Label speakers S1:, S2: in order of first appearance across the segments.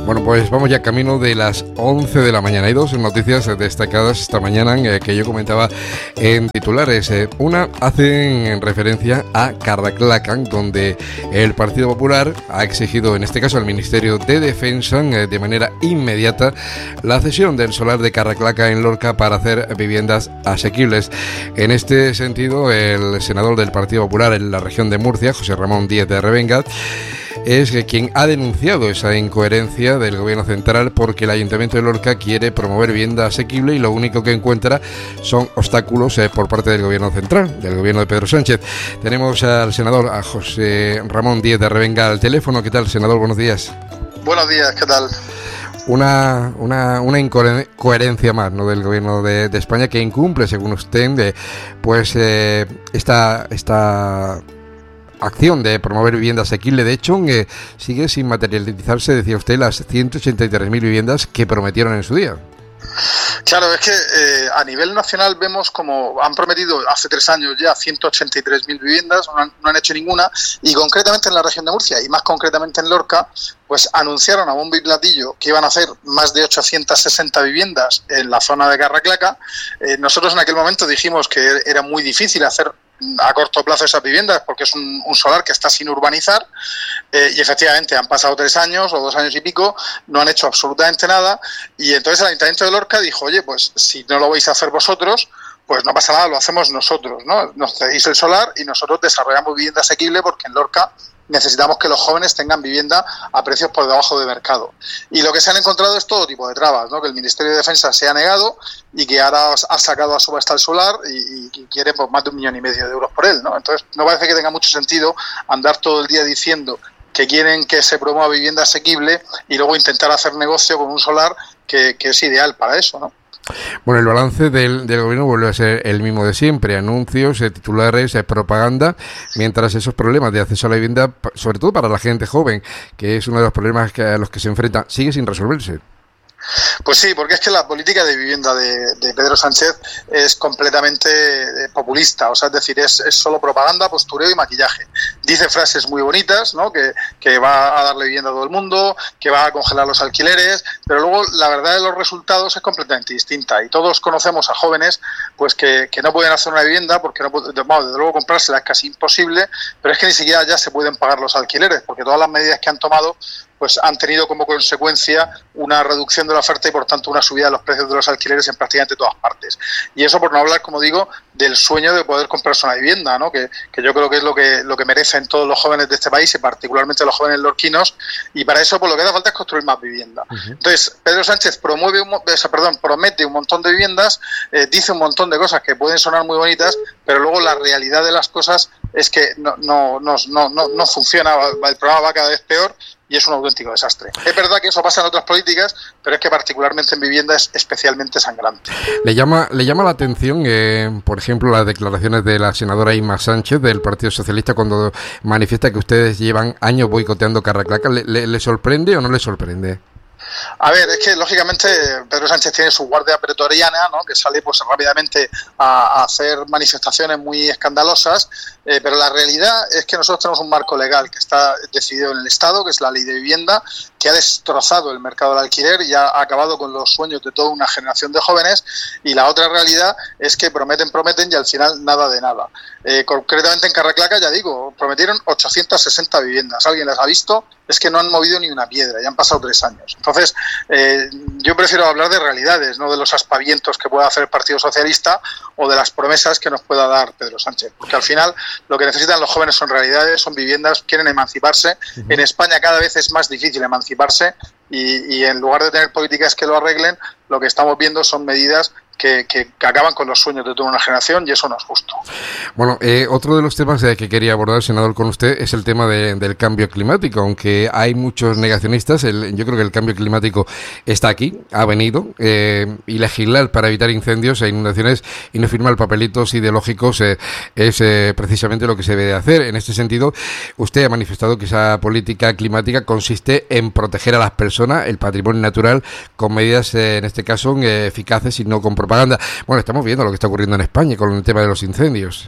S1: Bueno, pues vamos ya camino de las 11 de la mañana. Hay dos noticias destacadas esta mañana que yo comentaba en titulares. Una hace referencia a Carraclacan, donde el Partido Popular ha exigido, en este caso al Ministerio de Defensa, de manera inmediata, la cesión del solar de Carraclacan en Lorca para hacer viviendas asequibles. En este sentido, el senador del Partido Popular en la región de Murcia, José Ramón Díez de Revenga, es quien ha denunciado esa incoherencia del gobierno central, porque el Ayuntamiento de Lorca quiere promover vivienda asequible y lo único que encuentra son obstáculos por parte del gobierno central, del gobierno de Pedro Sánchez. Tenemos al senador, a José Ramón Díez de Revenga, al teléfono. ¿Qué tal, senador? Buenos días.
S2: Buenos días, ¿qué tal?
S1: Una incoherencia más, ¿no?, del gobierno de España, que incumple, según usted, esta acción de promover vivienda asequible. De hecho, sigue sin materializarse, decía usted, las 183.000 viviendas que prometieron en su día.
S2: Claro, es que a nivel nacional vemos como han prometido hace 3 años ya 183.000 viviendas, no han hecho ninguna, y concretamente en la región de Murcia, y más concretamente en Lorca, pues anunciaron a bombo y platillo que iban a hacer más de 860 viviendas en la zona de Carraclacan. Nosotros en aquel momento dijimos que era muy difícil hacer a corto plazo esas viviendas porque es un solar que está sin urbanizar, y efectivamente han pasado 3 años o 2 años y pico, no han hecho absolutamente nada, y entonces el Ayuntamiento de Lorca dijo: oye, pues si no lo vais a hacer vosotros, pues no pasa nada, lo hacemos nosotros, ¿no? Nos cedéis el solar y nosotros desarrollamos vivienda asequible, porque en Lorca necesitamos que los jóvenes tengan vivienda a precios por debajo de mercado. Y lo que se han encontrado es todo tipo de trabas, ¿no? Que el Ministerio de Defensa se ha negado y que ahora ha sacado a subasta el solar y quiere pues más de 1,5 millones de euros por él, ¿no? Entonces no parece que tenga mucho sentido andar todo el día diciendo que quieren que se promueva vivienda asequible y luego intentar hacer negocio con un solar que es ideal para eso, ¿no?
S1: Bueno, el balance del gobierno vuelve a ser el mismo de siempre: anuncios, titulares, propaganda, mientras esos problemas de acceso a la vivienda, sobre todo para la gente joven, que es uno de los problemas a los que se enfrenta, sigue sin resolverse.
S2: Pues sí, porque es que la política de vivienda de Pedro Sánchez es completamente populista, o sea, es decir, es solo propaganda, postureo y maquillaje. Dice frases muy bonitas, ¿no? Que va a darle vivienda a todo el mundo, que va a congelar los alquileres, pero luego la verdad de los resultados es completamente distinta, y todos conocemos a jóvenes pues que no pueden hacer una vivienda porque desde luego comprársela es casi imposible, pero es que ni siquiera ya se pueden pagar los alquileres, porque todas las medidas que han tomado pues han tenido como consecuencia una reducción de la oferta y por tanto una subida de los precios de los alquileres en prácticamente todas partes. Y eso por no hablar, como digo, del sueño de poder comprarse una vivienda, ¿no? Que yo creo que es lo que merecen todos los jóvenes de este país y particularmente los jóvenes lorquinos, y para eso pues lo que hace falta es construir más vivienda. Uh-huh. Entonces, Pedro Sánchez promete un montón de viviendas, dice un montón de cosas que pueden sonar muy bonitas, pero luego la realidad de las cosas es que no funciona, el programa va cada vez peor y es un auténtico desastre. Es verdad que eso pasa en otras políticas, pero es que particularmente en vivienda es especialmente sangrante.
S1: ¿Le llama la atención, por ejemplo, las declaraciones de la senadora Inma Sánchez del Partido Socialista cuando manifiesta que ustedes llevan años boicoteando Carraclacan? ¿Le sorprende o no le sorprende?
S2: A ver, es que lógicamente Pedro Sánchez tiene su guardia pretoriana, ¿no?, que sale pues rápidamente a hacer manifestaciones muy escandalosas, pero la realidad es que nosotros tenemos un marco legal que está decidido en el Estado, que es la Ley de Vivienda, que ha destrozado el mercado del alquiler y ha acabado con los sueños de toda una generación de jóvenes, y la otra realidad es que prometen y al final nada de nada. Concretamente en Carraclacan, ya digo, prometieron 860 viviendas. ¿Alguien las ha visto? Es que no han movido ni una piedra, ya han pasado 3 años. Entonces, yo prefiero hablar de realidades, no de los aspavientos que pueda hacer el Partido Socialista o de las promesas que nos pueda dar Pedro Sánchez. Porque al final lo que necesitan los jóvenes son realidades, son viviendas, quieren emanciparse. Uh-huh. En España cada vez es más difícil emanciparse y en lugar de tener políticas que lo arreglen, lo que estamos viendo son medidas que acaban con los sueños de toda una generación, y eso no es justo.
S1: Bueno, otro de los temas que quería abordar, senador, con usted es el tema del cambio climático. Aunque hay muchos negacionistas, yo creo que el cambio climático está aquí, ha venido, y legislar para evitar incendios e inundaciones y no firmar papelitos ideológicos es precisamente lo que se debe de hacer. En este sentido, usted ha manifestado que esa política climática consiste en proteger a las personas, el patrimonio natural, con medidas, en este caso, eficaces y no con propaganda. Bueno, estamos viendo lo que está ocurriendo en España con el tema de los incendios.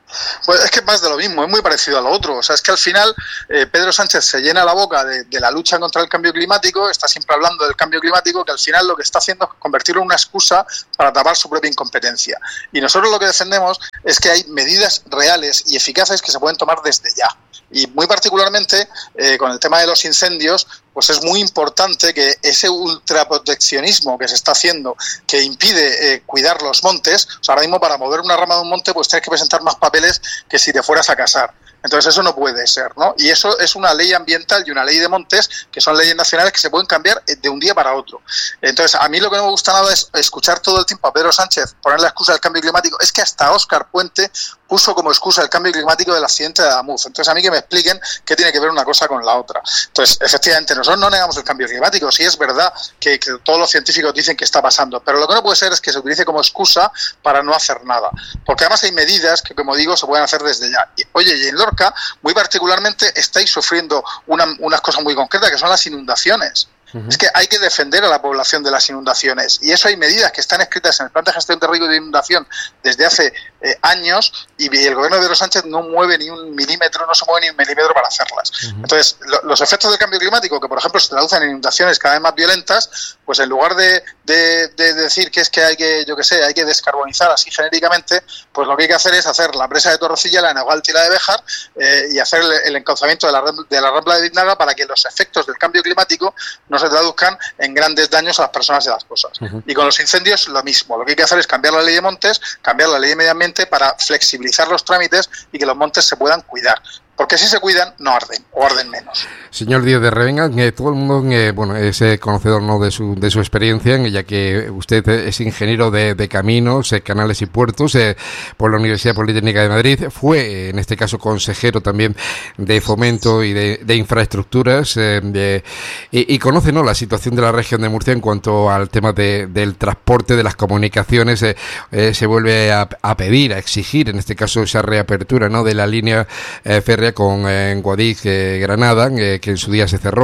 S2: Pues es que más de lo mismo, es muy parecido a lo otro. O sea, es que al final Pedro Sánchez se llena la boca de la lucha contra el cambio climático, está siempre hablando del cambio climático, que al final lo que está haciendo es convertirlo en una excusa para tapar su propia incompetencia. Y nosotros lo que defendemos es que hay medidas reales y eficaces que se pueden tomar desde ya. Y muy particularmente con el tema de los incendios, pues es muy importante que ese ultraproteccionismo que se está haciendo, que impide cuidar los montes, o sea, ahora mismo para mover una rama de un monte pues tienes que presentar más papeles que si te fueras a casar. Entonces eso no puede ser, ¿no? Y eso es una ley ambiental y una ley de montes que son leyes nacionales que se pueden cambiar de un día para otro. Entonces a mí lo que no me gusta nada es escuchar todo el tiempo a Pedro Sánchez poner la excusa del cambio climático. Es que hasta Óscar Puente puso como excusa el cambio climático del accidente de Adamuz. Entonces a mí que me expliquen qué tiene que ver una cosa con la otra. Entonces efectivamente nosotros no negamos el cambio climático, sí es verdad que todos los científicos dicen que está pasando, pero lo que no puede ser es que se utilice como excusa para no hacer nada, porque además hay medidas que, como digo, se pueden hacer desde ya. Oye, y en Lorca, muy particularmente, estáis sufriendo unas cosas muy concretas, que son las inundaciones. Es que hay que defender a la población de las inundaciones, y eso hay medidas que están escritas en el Plan de Gestión de Riesgo de Inundación desde hace años, y el gobierno de Pedro Sánchez no mueve ni un milímetro, no se mueve ni un milímetro para hacerlas. Entonces, los efectos del cambio climático, que por ejemplo se traducen en inundaciones cada vez más violentas, pues en lugar de decir que es que hay que, yo que sé, hay que descarbonizar así genéricamente, pues lo que hay que hacer es hacer la presa de Torrecilla, la de Nahualti y la de Béjar, y hacer el encauzamiento de la Rambla de Biznaga para que los efectos del cambio climático no se traduzcan en grandes daños a las personas y a las cosas. Y con los incendios lo mismo. Lo que hay que hacer es cambiar la ley de montes, cambiar la ley de medio ambiente para flexibilizar los trámites y que los montes se puedan cuidar. Porque si se cuidan, no arden, o arden menos.
S1: Señor Díaz de Revenga, todo el mundo bueno, es conocedor, ¿no?, de su experiencia, ya que usted es ingeniero de caminos, canales y puertos por la Universidad Politécnica de Madrid. Fue, en este caso, consejero también de fomento y de infraestructuras, y conoce, ¿no?, la situación de la región de Murcia en cuanto al tema del transporte, de las comunicaciones. Se vuelve a pedir, a exigir, en este caso, esa reapertura, ¿no?, de la línea férrea con Guadix, Granada, que en su día se cerró.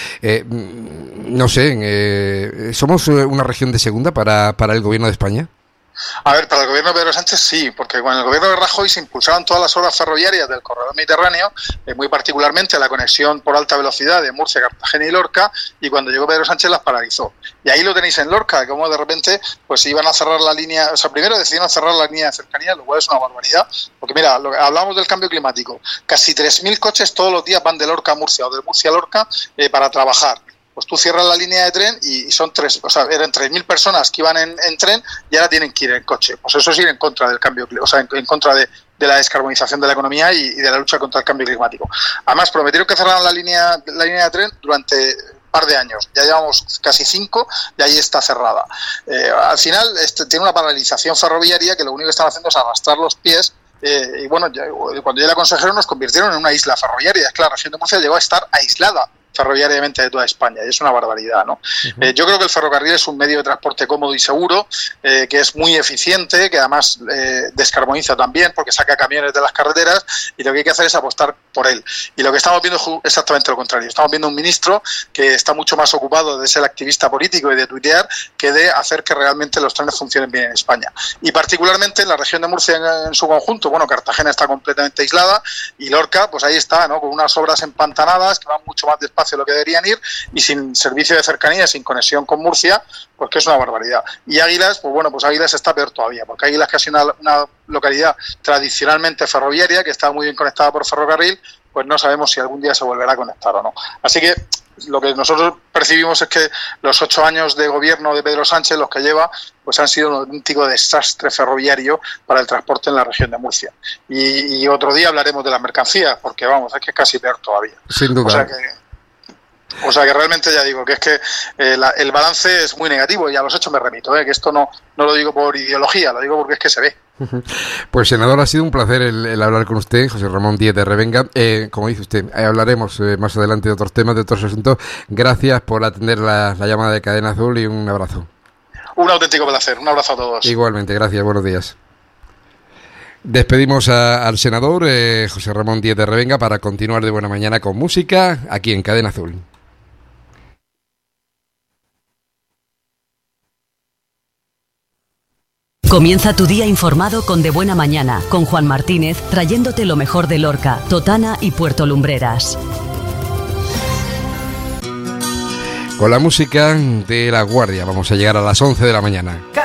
S1: No sé, ¿somos una región de segunda para el gobierno de España?
S2: A ver, para el gobierno de Pedro Sánchez sí, porque con el gobierno de Rajoy se impulsaron todas las obras ferroviarias del corredor mediterráneo, muy particularmente la conexión por alta velocidad de Murcia, Cartagena y Lorca, y cuando llegó Pedro Sánchez las paralizó. Y ahí lo tenéis en Lorca, como de repente pues iban a cerrar la línea, o sea, primero decidieron cerrar la línea de cercanía, lo cual es una barbaridad, porque mira, hablamos del cambio climático, casi 3.000 coches todos los días van de Lorca a Murcia o de Murcia a Lorca para trabajar. Pues tú cierras la línea de tren y son eran 3.000 personas que iban en tren y ahora tienen que ir en coche. Pues eso es ir en contra del cambio, o sea, en contra de la descarbonización de la economía y de la lucha contra el cambio climático. Además, prometieron que cerraran la línea de tren durante un par de años. Ya llevamos casi 5 y ahí está cerrada. Al final tiene una paralización ferroviaria que lo único que están haciendo es arrastrar los pies. Y bueno, cuando yo era consejero nos convirtieron en una isla ferroviaria. Es que la región de Murcia llegó a estar aislada ferroviariamente de toda España, y es una barbaridad, ¿no? Yo creo que el ferrocarril es un medio de transporte cómodo y seguro, que es muy eficiente, que además descarboniza también porque saca camiones de las carreteras, y lo que hay que hacer es apostar por él. Y lo que estamos viendo es exactamente lo contrario. Estamos viendo un ministro que está mucho más ocupado de ser activista político y de tuitear que de hacer que realmente los trenes funcionen bien en España. Y particularmente en la región de Murcia en su conjunto, bueno, Cartagena está completamente aislada y Lorca, pues ahí está, ¿no?, con unas obras empantanadas que van mucho más despacio de lo que deberían ir y sin servicio de cercanía, sin conexión con Murcia, pues que es una barbaridad. Y Águilas, pues bueno, pues Águilas está peor todavía, porque Águilas, que ha sido una localidad tradicionalmente ferroviaria, que está muy bien conectada por ferrocarril, pues no sabemos si algún día se volverá a conectar o no. Así que lo que nosotros percibimos es que los 8 años de gobierno de Pedro Sánchez, los que lleva, pues han sido un auténtico desastre ferroviario para el transporte en la región de Murcia. Y otro día hablaremos de las mercancías, porque vamos, es que es casi peor todavía.
S1: Sin duda.
S2: O sea que realmente ya digo que es que el balance es muy negativo, y a los hechos me remito, que esto no lo digo por ideología, lo digo porque es que se ve.
S1: Pues senador, ha sido un placer el hablar con usted, José Ramón Díaz de Revenga. Como dice usted, hablaremos más adelante de otros temas, de otros asuntos. Gracias por atender la llamada de Cadena Azul y un abrazo.
S2: Un auténtico placer, un abrazo a todos.
S1: Igualmente, gracias, buenos días. Despedimos al senador José Ramón Díaz de Revenga para continuar de buena mañana con música aquí en Cadena Azul.
S3: Comienza tu día informado con De Buena Mañana, con Juan Martínez, trayéndote lo mejor de Lorca, Totana y Puerto Lumbreras.
S1: Con la música de La Guardia vamos a llegar a las 11 de la mañana.